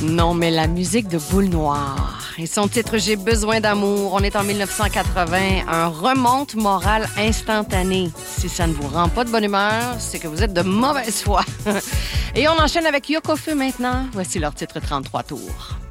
Non, mais la musique de Boule Noire. Et son titre « J'ai besoin d'amour », on est en 1980, un remonte morale instantané. Si ça ne vous rend pas de bonne humeur, c'est que vous êtes de mauvaise foi. Et on enchaîne avec Yoko Feu maintenant. Voici leur titre 33 tours.